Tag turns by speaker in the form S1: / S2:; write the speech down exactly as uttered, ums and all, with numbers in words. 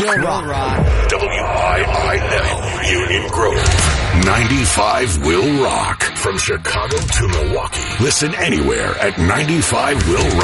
S1: will rock.
S2: W I I L, Union Grove. ninety-five will rock. From Chicago to Milwaukee. Listen anywhere at ninety-five will rock.